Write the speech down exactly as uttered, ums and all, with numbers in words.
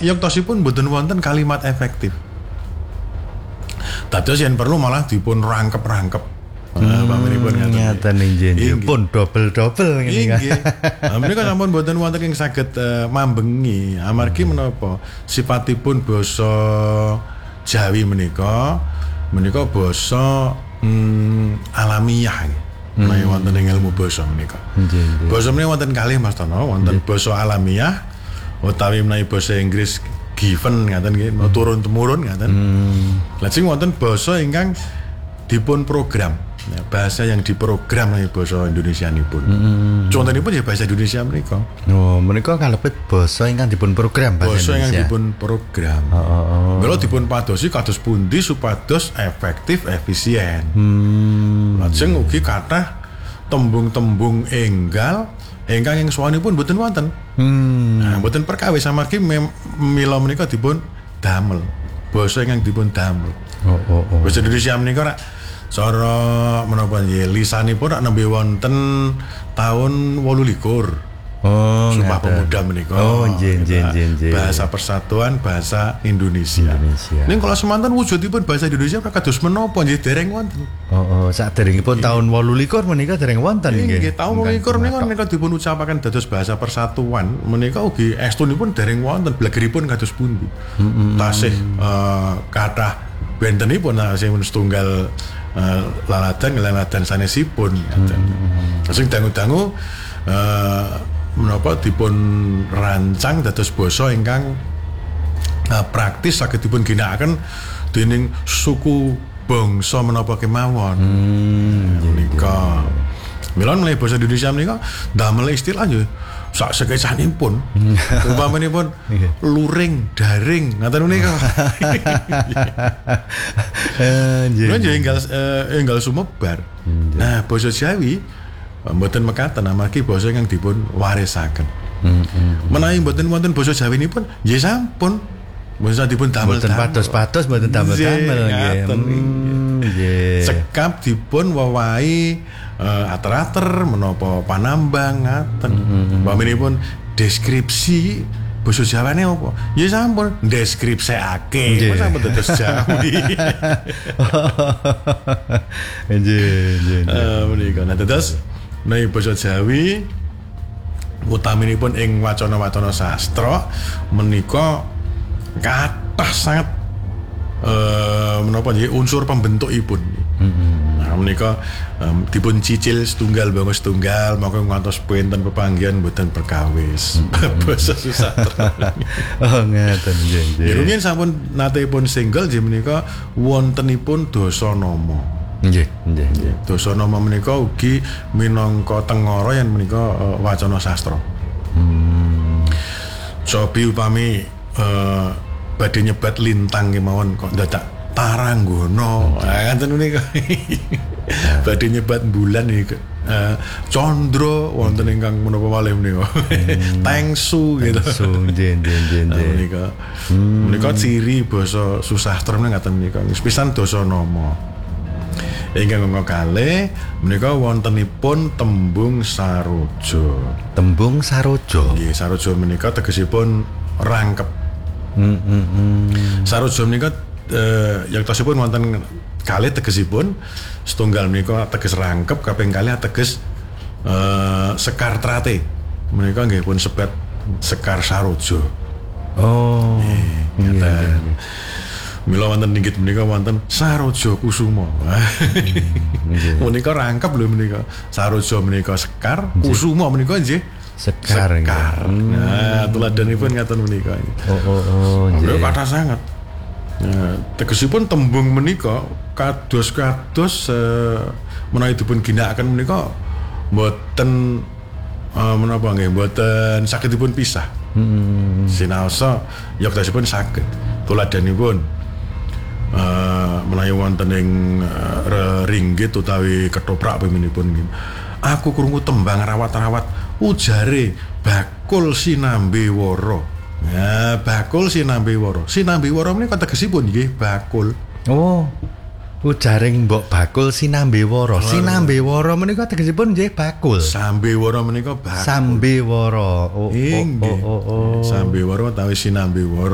yoktosipun mboten wonten kalimat efektif. Dados yen perlu malah dipun rangkep-rangkep. Hmm, ngaten nggih pun double-double ngene nggih. Menika sampun mboten wonten ing saged uh, mambengi amargi hmm. menapa sipatipun basa Jawi menika menika basa hmm, alamiah. Hmm. Menawi wonten ing ilmu basa menika. Nggih. Basa menika wonten kalih Mas Tono, wonten basa alamiah utawi menawi basa Inggris given ngaten nggih, hmm. turun temurun ngaten. Hmm. Lajeng wonten basa ingkang dipun program. Ya, bahasa yang diprogram oleh bahasa Indonesia nipun. Hmm. Contohipun ya bahasa Indonesia menika. Oh, menika kalebet basa ingkang dipun program bahasa Indonesia. Basa ingkang dipun program. Oh, oh, oh. Mila dipun padosi kados pundi supados efektif efisien. Hmm. Lajeng ugi kathah tembung-tembung enggal ingkang ing sawanipun boten wonten. Hmm. Nah, boten perkawis amargi mila menika dipun damel. Basa ingkang dipun damel. Oh, oh, oh. Bahasa Indonesia menika rak cara menapa nggih lisanipun rak nembe wonten taun wolu likur. Oh, Sumpah Pemuda menika. Oh, nggih nggih nggih. Bahasa Persatuan Bahasa Indonesia. Indonesia. Ning kala semanten wujudipun bahasa Indonesia kados menapa nggih dereng wonten. Oh, oh saderengipun taun wolu likur menika dereng wonten nggih. Nggih, taun wolu likur menika menika dipun ucapaken dados bahasa persatuan. Menika ugi estunipun dereng wonten blegeripun kados pundi. Mm-hmm. Tasih uh, kathah bentenipun sing setunggal Uh, laladan laladan sanesipun ngaten. Hmm. Sing dangu-dangu uh, menapa dipun rancang dados basa ingkang uh, praktis saged dipun ginakaken dening suku bangsa menapa kemawon. Hmm, menika. Mila menawi basa Indonesia menika damel istilah nggih sak sekecanipun. Umpamanipun luring, daring, ngaten menika. Nggih. Nggih enggal enggal sumebar. Nah, basa Jawi mboten mekaten amargi basa ingkang dipun warisaken. Menawi mboten wonten basa Jawinipun nggih sampun mboten dipun damel. Mboten pados-pados mboten damel-damel nggih. Sekap dipun wawahi uh, ater-ater menapa panambang ngaten. Paminipun deskripsi basa Jawane apa? Ya sampun deskripsiake. Masa sampun dados Jawi. Nggih, nggih. Eh menika. Nah dados menawi basa Jawi utaminipun ing wacana-wacana sastra menika kathah sangat eh menapa nggih unsur pembentukipun. Mm-hmm. Nah menika um, dipun cicil setunggal bangun setunggal maka ngantos penten pepanggihan mboten perkawis. Mm-hmm. Basa susah. Oh ngaten nggih. Rumiyin sampun nate pun single nggih menika wontenipun Dasanama. Nggih, nggih. Dasanama menika ugi minangka tengara yen menika uh, wacana sastra. Hmm. Cobi upami uh, badhe nyebat lintang kemawon kok dadak Taranggono. Nah, ngaten menika. Badhe nyebat bulan iki uh, Condro wonten ingkang menapa malih menika. Tengsu gitu. Tengsu nggih nggih nggih. Menika. Menika ciri basa susastra ngaten menika. Pisan Dasanama. Ingkang kalih menika wontenipun tembung saroja. Tembung saroja. Nggih, saroja menika tegesipun rangkep. Hmm, hmm, hmm. Saroja menika eh, yaktosipun wonten kalih tegesipun setunggal menika teges rangkep, kaping kalih ateges eh, sekar trate. Menika nggih pun sebat sekar saroja. Oh. Nggih, ngaten. Mila wonten inggih menika wonten Saroja Kusuma. Menika rangkep lho menika. Saroja menika sekar, Kusuma menika nggih sekar. Sekar. Nah, tuladanipun ngaten menika. Oh oh oh. Nggih. Kathah sanget. Nah, tegesipun tembung menika kados-kados eh, menawi dipun ginakaken menika mboten eh, menapa nggih mboten saged dipun pisah. Hmm. Sinaosa yaktosipun saged. Tuladanipun eh menawi wonten ing uh, ringgit utawi ketoprak peminipun aku krungu tembang rawat-rawat ujare bakul sinambe wara. Ya, bakul sinambe wara. Sinambe wara menika tegesipun nggih bakul. Oh. Ujaring mbok bakul sinambe wara. Sinambe wara menika tegesipun nggih bakul. Sambe wara menika bakul. Sambe wara. Oh, oh, oh, oh, oh. Sambe wara utawi sinambe wara.